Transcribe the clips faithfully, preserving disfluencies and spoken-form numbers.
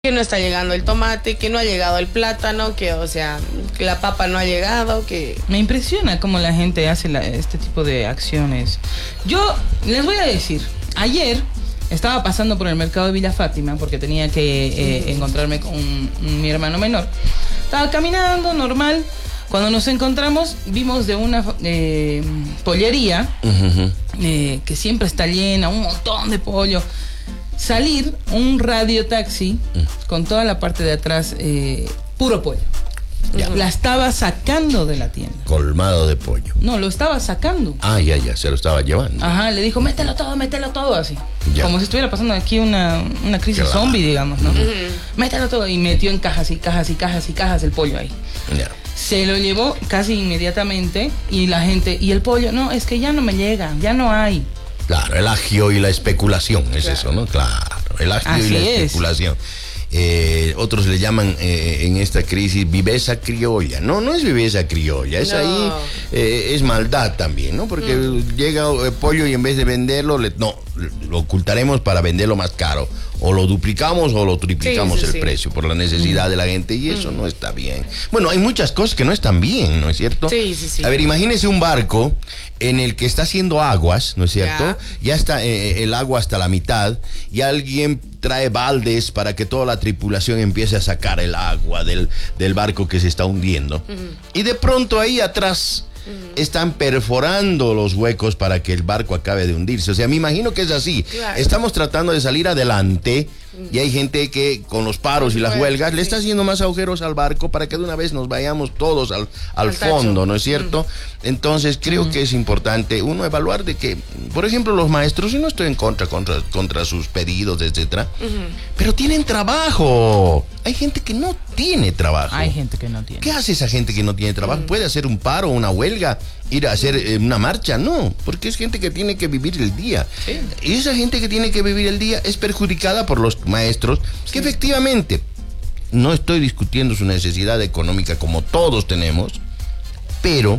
que no está llegando el tomate, que no ha llegado el plátano, que o sea, que la papa no ha llegado, que... Me impresiona cómo la gente hace la, este tipo de acciones. Yo les voy a decir, ayer estaba pasando por el mercado de Villa Fátima porque tenía que eh, sí. encontrarme con un, un, mi hermano menor. Estaba caminando normal. Cuando nos encontramos, vimos de una eh, pollería uh-huh. eh, que siempre está llena, un montón de pollo. Salir un radiotaxi mm. con toda la parte de atrás, eh, puro pollo. Ya. La estaba sacando de la tienda. Colmado de pollo. No, lo estaba sacando. Ah, ya, ya, se lo estaba llevando. Ajá, le dijo, mételo todo, mételo todo, así. Ya. Como si estuviera pasando aquí una, una crisis claro. zombie, digamos, ¿no? Uh-huh. Mételo todo. Y metió en cajas y cajas y cajas y cajas el pollo ahí. Ya. Se lo llevó casi inmediatamente y la gente, y el pollo, no, es que ya no me llega, ya no hay. Claro, el agio y la especulación, es claro. eso, ¿no? Claro, el agio Así y la es. especulación. Eh, otros le llaman eh, en esta crisis viveza criolla. No, no es viveza criolla, es no. ahí, eh, es maldad también, ¿no? Porque mm. llega el pollo y en vez de venderlo, le, no, lo ocultaremos para venderlo más caro. O lo duplicamos o lo triplicamos sí, sí, el sí. precio por la necesidad mm. de la gente y eso mm. no está bien. Bueno, hay muchas cosas que no están bien, ¿no es cierto? Sí, sí, sí. A ver, imagínese un barco en el que está haciendo aguas, ¿no es cierto? Ya, ya está eh, el agua hasta la mitad y alguien trae baldes para que toda la tripulación empiece a sacar el agua del, del barco que se está hundiendo. Uh-huh. Y de pronto ahí atrás uh-huh. están perforando los huecos para que el barco acabe de hundirse. O sea, me imagino que es así. Claro. Estamos tratando de salir adelante y hay gente que con los paros y las huelgas sí. le está haciendo más agujeros al barco para que de una vez nos vayamos todos al, al, al fondo, ¿no es cierto? Mm. Entonces creo mm. que es importante uno evaluar de que, por ejemplo, los maestros, y no estoy en contra contra, contra sus pedidos, etcétera, mm-hmm. pero tienen trabajo. Hay gente que no tiene trabajo. Hay gente que no tiene. ¿Qué hace esa gente que no tiene trabajo? Mm. ¿Puede hacer un paro, una huelga, ir a hacer eh, una marcha? No, porque es gente que tiene que vivir el día. Sí. Y esa gente que tiene que vivir el día es perjudicada por los maestros, sí. que efectivamente no estoy discutiendo su necesidad económica como todos tenemos, pero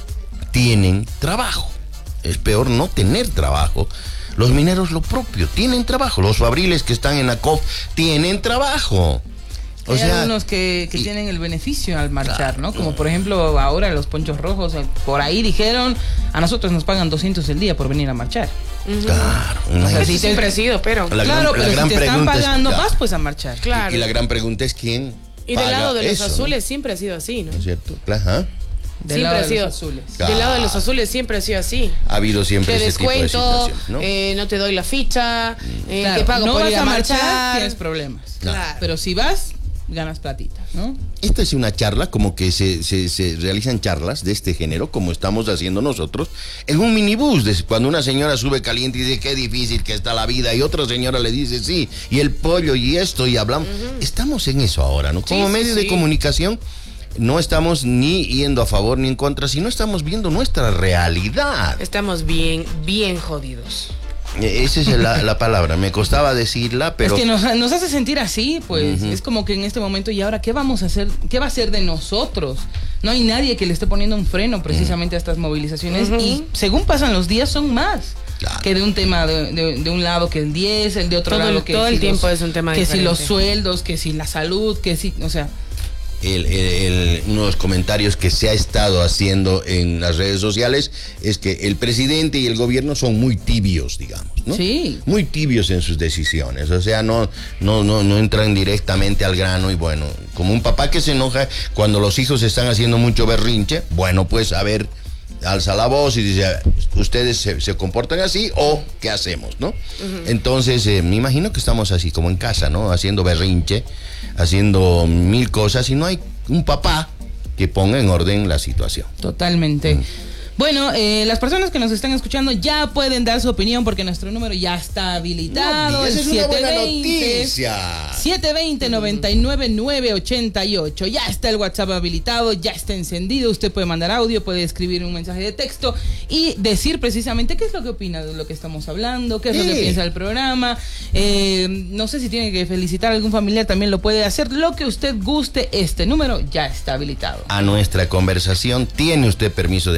tienen trabajo. Es peor no tener trabajo. Los mineros lo propio, tienen trabajo. Los fabriles que están en la C O F tienen trabajo. O Hay sea, algunos que, que y, tienen el beneficio al marchar, claro, ¿no? Como por ejemplo ahora los ponchos rojos, por ahí dijeron, a nosotros nos pagan doscientos el día por venir a marchar. Uh-huh. Claro. O sea, sí siempre ha sido, pero... La claro, gran, pero si te están pagando, es, vas pues a marchar. Claro. Y, y la gran pregunta es quién Y del lado de los eso, azules ¿no? siempre ha sido así, ¿no? ¿Es cierto? Claro. Del siempre lado ha sido, de los azules. Claro. Del lado de los azules siempre ha sido así. Ha habido siempre te ese descuento, tipo de situaciones, ¿no? Eh, no te doy la ficha, eh, claro, te pago no por vas ir a, a marchar, marchar, tienes problemas. Claro. Pero si vas, ganas platita, ¿no? Esta es una charla, como que se, se, se realizan charlas de este género, como estamos haciendo nosotros, en un minibús, de, cuando una señora sube caliente y dice qué difícil que está la vida, y otra señora le dice sí, y el pollo y esto, y hablamos. Uh-huh. Estamos en eso ahora, ¿no? Como sí, medio sí, de sí. comunicación, no estamos ni yendo a favor ni en contra, sino estamos viendo nuestra realidad. Estamos bien, bien jodidos. Esa es la, la palabra, me costaba decirla, pero... Es que nos, nos hace sentir así, pues, uh-huh. es como que en este momento, ¿y ahora qué vamos a hacer? ¿Qué va a ser de nosotros? No hay nadie que le esté poniendo un freno precisamente uh-huh. a estas movilizaciones, uh-huh. y según pasan los días son más. Claro. Que de un tema de, de, de un lado que el diez, el de otro todo lado el, que... Todo si el tiempo los, es un tema que diferente. Que si los sueldos, que si la salud, que si... O sea... El, el, el, uno de los comentarios que se ha estado haciendo en las redes sociales es que el presidente y el gobierno son muy tibios, digamos, ¿no? Sí. Muy tibios en sus decisiones, o sea, no, no, no, no entran directamente al grano y bueno, como un papá que se enoja cuando los hijos están haciendo mucho berrinche, bueno, pues a ver, alza la voz y dice, ustedes se, se comportan así o ¿qué hacemos, no? Uh-huh. Entonces, eh, me imagino que estamos así como en casa, ¿no? Haciendo berrinche, haciendo mil cosas y no hay un papá que ponga en orden la situación. Totalmente. Uh-huh. Bueno, eh, las personas que nos están escuchando ya pueden dar su opinión porque nuestro número ya está habilitado. No, esa es una buena noticia. siete dos cero, nueve nueve nueve, ocho ocho. Ya está el WhatsApp habilitado, ya está encendido. Usted puede mandar audio, puede escribir un mensaje de texto y decir precisamente qué es lo que opina de lo que estamos hablando, qué es sí. lo que piensa del programa. Eh, no sé si tiene que felicitar a algún familiar, también lo puede hacer. Lo que usted guste, este número ya está habilitado. A nuestra conversación tiene usted permiso de meter su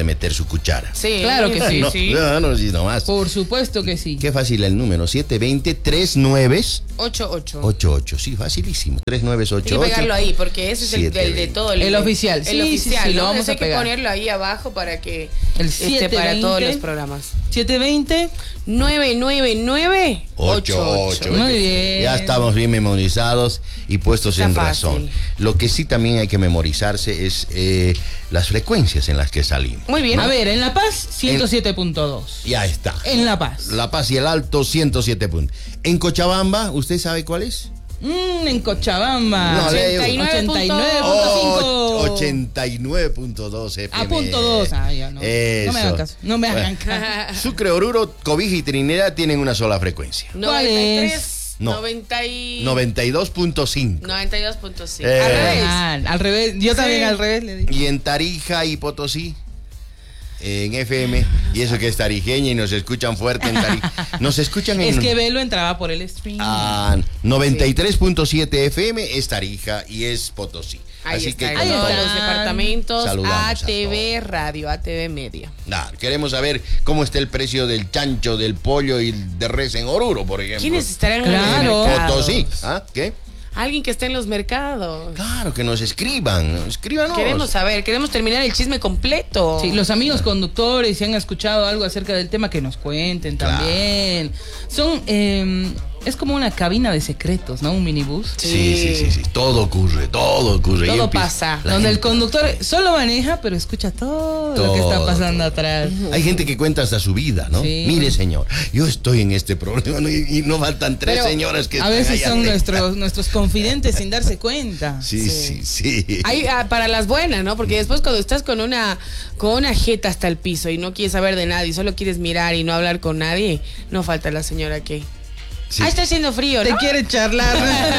su cuchara. Sí, Claro que sí, no, sí. No, no, sí, nomás. Por supuesto que sí. Qué fácil el número, siete dos cero, tres nueve ocho ocho. ocho ocho. Sí, facilísimo. tres nueve ocho ocho. Hay que pegarlo ahí, porque ese es el, siete el de todo. El, El oficial, El sí, oficial, sí, sí, ¿no? lo vamos Ese a hay que pegar. ponerlo ahí abajo para que El esté siete para todos veinte. los programas. siete veinte. nueve nueve nueve ocho ocho ocho. Muy bien. Ya estamos bien memorizados y puestos Está en fácil. razón. Lo que sí también hay que memorizarse es eh, las frecuencias en las que salimos. Muy bien. A ver, en La Paz, ciento siete punto dos. Ya está. En La Paz. La Paz y el Alto, ciento siete puntos. En Cochabamba, ¿usted sabe cuál es? Mm, en Cochabamba. No, le digo. ochenta y nueve punto Oh, cinco. ochenta y nueve punto dos F M. A punto dos. Ah, ya no. Eso. No me hagan caso. No me hagan Bueno. caso. Sucre, Oruro, Cobija y Trinidad tienen una sola frecuencia. ¿Cuál noventa y es? tres, No. noventa y... noventa y dos punto cinco. noventa y dos punto cinco. Eh. Al revés. Ah, al revés. Yo también Sí. al revés le digo. Y en Tarija y Potosí, en F M, y eso que es tarijeña y nos escuchan fuerte en Tarija. Nos escuchan en... Es que Velo entraba por el stream. Ah, noventa y tres punto siete F M es Tarija y es Potosí. Ahí Así está, que en con Ahí todos todo- está. los departamentos. Saludamos a A T V todos. Radio, A T V Media. Nah, queremos saber cómo está el precio del chancho, del pollo y de res en Oruro, por ejemplo. ¿Quiénes estarán en Claro. los mercados? Potosí. ¿Ah? ¿Qué? Alguien que esté en los mercados. Claro, que nos escriban. Escríbanos. Queremos saber, queremos terminar el chisme completo. Sí, los amigos conductores, si han escuchado algo acerca del tema, que nos cuenten Claro. también. Son, eh, es como una cabina de secretos, ¿no? Un minibús. Sí, sí, sí, sí. Todo ocurre, todo ocurre. Todo Y empieza- pasa. la Donde el gente- conductor solo maneja, pero escucha todo, lo que está Todo, pasando todo. atrás. Hay gente que cuenta hasta su vida, ¿no? Sí. Mire, señor, yo estoy en este problema ¿no? y, y no faltan tres Pero señoras que a están veces allá son atrás. nuestros, nuestros confidentes sin darse cuenta. Sí, sí, sí. Hay, ah, para las buenas, ¿no? Porque después cuando estás con una con una jeta hasta el piso y no quieres saber de nadie, solo quieres mirar y no hablar con nadie, no falta la señora que... Sí. Ah, está haciendo frío, Te ¿no? quiere charlar.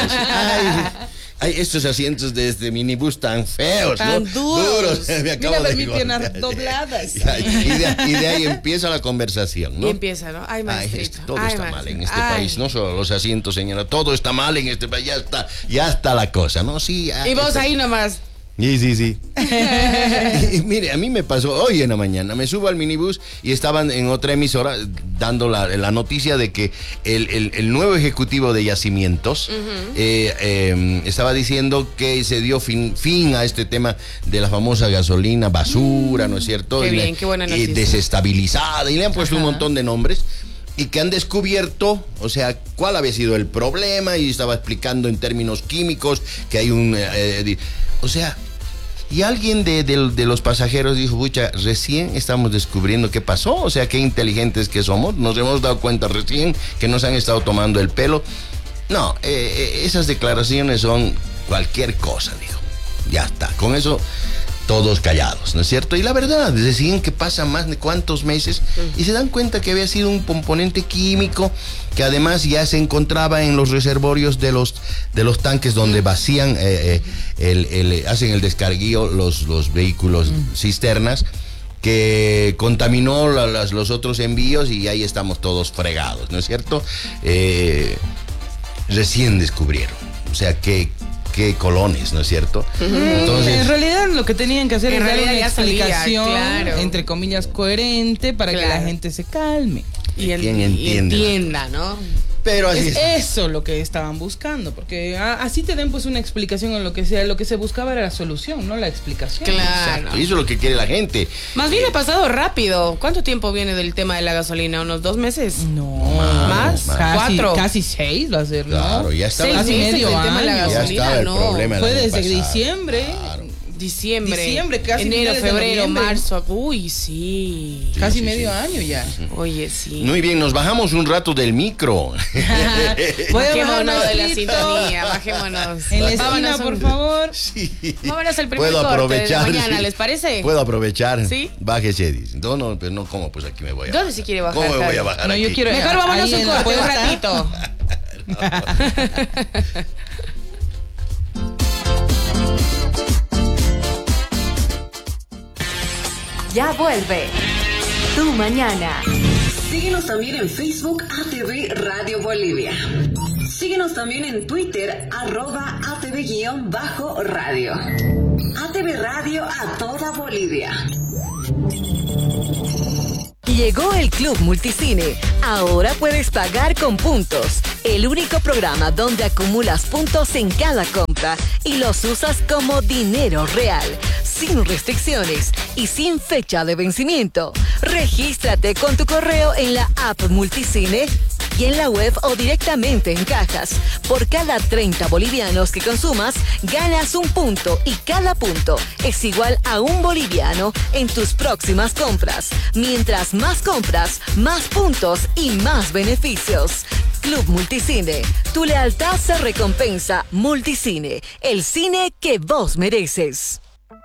Ay, ay, estos asientos de este minibús tan feos, Tan ¿no? duros. Me acabo Mira, de ver mis piernas golpear. dobladas. Y, y de, y de ahí empieza la conversación, ¿no? Y empieza, ¿no? Ay, Ay, maestrito. este, todo Ay, está maestrito. mal en este Ay. país, no solo los asientos, señora, todo está mal en este país, ya está, ya está la cosa, ¿no? Sí. ah, Y vos está- ahí nomás. Sí, sí, sí. Y mire, a mí me pasó hoy en la mañana, me subo al minibús y estaban en otra emisora dando la, la noticia de que el, el- el nuevo ejecutivo de Yacimientos eh, eh, estaba diciendo que se dio fin, fin a este tema de la famosa gasolina basura, ¿no es cierto? Qué Y bien, le- qué buena y noticia. desestabilizada, y le han puesto un Ajá. montón de nombres. Y que han descubierto, o sea, cuál había sido el problema, y estaba explicando en términos químicos que hay un... eh, eh, di- o sea, y alguien de, de- de los pasajeros dijo, pucha, recién estamos descubriendo qué pasó, o sea, qué inteligentes que somos, nos hemos dado cuenta recién que nos han estado tomando el pelo. No, eh, eh, esas declaraciones son cualquier cosa, dijo. Ya está, con eso... todos callados, ¿no es cierto? Y la verdad, decían que pasa más de cuántos meses y se dan cuenta que había sido un componente químico que además ya se encontraba en los reservorios de los, de los tanques donde vacían, eh, eh, el, el- hacen el descarguío los, los vehículos cisternas, que contaminó la- las- los otros envíos y ahí estamos todos fregados, ¿no es cierto? Eh, recién descubrieron, o sea, que... qué colones, ¿no es cierto? Entonces, en realidad lo que tenían que hacer En es dar realidad una ya sabía, explicación, claro. entre comillas, coherente para que la Claro. gente se calme. Y, el- ¿Quién y entiende? entienda, ¿no? Pero así Es es. eso lo que estaban buscando, porque a- así te den pues una explicación en lo que sea. Lo que se buscaba era la solución, no la explicación. Claro. Exacto, y eso es lo que quiere la gente. Más bien ha pasado rápido. ¿Cuánto tiempo viene del tema de la gasolina? ¿Unos dos meses? No, ¿Más? más. Casi, ¿Cuatro? casi seis va a ser, ¿no? Claro, ya estaba, Seis casi meses medio del tema de la año. ya gasolina, estaba el no. problema el Fue año desde pasado. diciembre. Claro. Diciembre. Diciembre, casi enero, finales de febrero, noviembre. marzo. Uy, sí. Sí, Casi sí, medio sí. año ya. Oye, sí. Muy bien, nos bajamos un rato del micro. Voy a bajar Bajémonos de la Maxito. sintonía, bajémonos. En la esquina, Vámonos por un- favor. Sí. Vámonos al primer Puedo corte aprovechar. de mañana, sí. ¿les parece? Puedo aprovechar. ¿Sí? Bájese, dice. No, no, pero no, ¿cómo? Pues aquí me voy a ¿Dónde se quiere bajar, ¿Cómo me voy Carlos? a bajar No, aquí? yo quiero- Mejor vámonos Ahí un en la corte, un puerta. ratito. Ya vuelve Tu Mañana. Síguenos también en Facebook A T V Radio Bolivia. Síguenos también en Twitter, arroba A T V-radio. A T V Radio a toda Bolivia. Llegó el Club Multicine. Ahora puedes pagar con puntos. El único programa donde acumulas puntos en cada compra y los usas como dinero real, sin restricciones y sin fecha de vencimiento. Regístrate con tu correo en la app Multicine y en la web o directamente en cajas. Por cada treinta bolivianos que consumas, ganas un punto y cada punto es igual a un boliviano en tus próximas compras. Mientras más compras, más puntos y más beneficios. Club Multicine. Tu lealtad se recompensa. Multicine, el cine que vos mereces.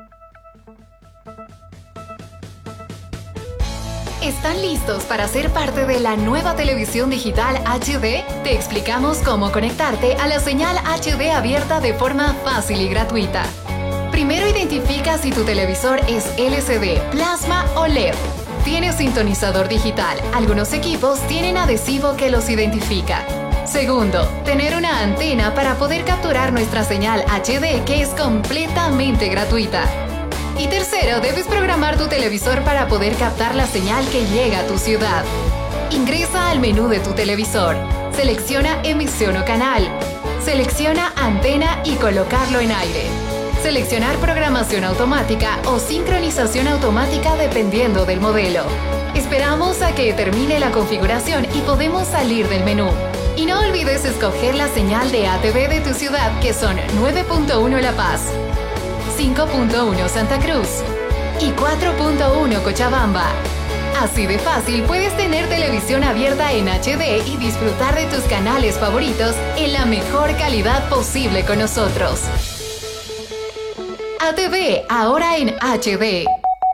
¿Están listos para ser parte de la nueva televisión digital H D? Te explicamos cómo conectarte a la señal H D abierta de forma fácil y gratuita. Primero identifica si tu televisor es L C D, plasma o L E D. Tiene sintonizador digital. Algunos equipos tienen adhesivo que los identifica. Segundo, tener una antena para poder capturar nuestra señal H D, que es completamente gratuita. Y tercero, debes programar tu televisor para poder captar la señal que llega a tu ciudad. Ingresa al menú de tu televisor. Selecciona emisión o canal. Selecciona antena y colocarlo en aire. Seleccionar programación automática o sincronización automática dependiendo del modelo. Esperamos a que termine la configuración y podemos salir del menú. Y no olvides escoger la señal de A T V de tu ciudad, que son nueve punto uno La Paz, cinco punto uno Santa Cruz y cuatro punto uno Cochabamba. Así de fácil puedes tener televisión abierta en H D y disfrutar de tus canales favoritos en la mejor calidad posible con nosotros. A T V, ahora en H D.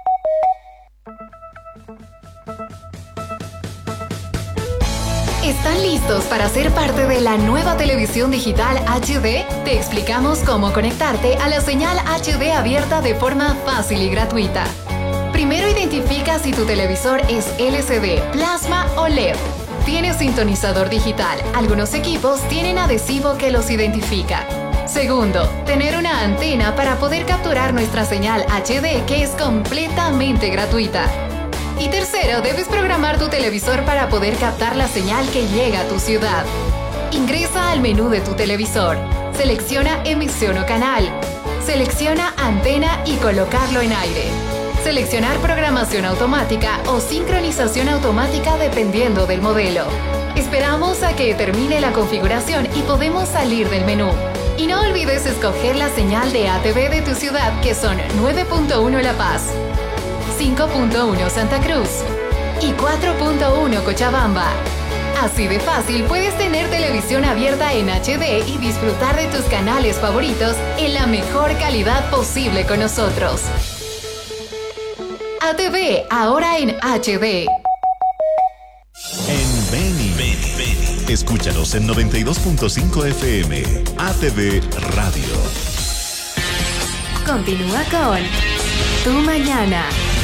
¿Están listos para ser parte de la nueva televisión digital H D? Te explicamos cómo conectarte a la señal H D abierta de forma fácil y gratuita. Primero identifica si tu televisor es L C D, plasma o L E D. Tiene sintonizador digital. Algunos equipos tienen adhesivo que los identifica. Segundo, tener una antena para poder capturar nuestra señal H D, que es completamente gratuita. Y tercero, debes programar tu televisor para poder captar la señal que llega a tu ciudad. Ingresa al menú de tu televisor. Selecciona emisión o canal. Selecciona antena y colocarlo en aire. Seleccionar programación automática o sincronización automática dependiendo del modelo. Esperamos a que termine la configuración y podemos salir del menú. Y no olvides escoger la señal de A T V de tu ciudad, que son nueve punto uno La Paz, cinco punto uno Santa Cruz y cuatro punto uno Cochabamba. Así de fácil puedes tener televisión abierta en H D y disfrutar de tus canales favoritos en la mejor calidad posible con nosotros. A T V, ahora en H D. En Beni, Beni, Beni. Escúchanos en noventa y dos punto cinco F M. A T V Radio. Continúa con Tu Mañana.